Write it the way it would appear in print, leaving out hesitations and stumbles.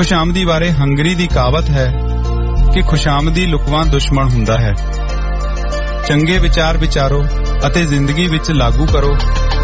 खुशामदी बारे हंगरी दी कहावत है कि खुशामदी लुकवां दुश्मन हुंदा है। चंगे विचार विचारो अते जिंदगी विच लागू करो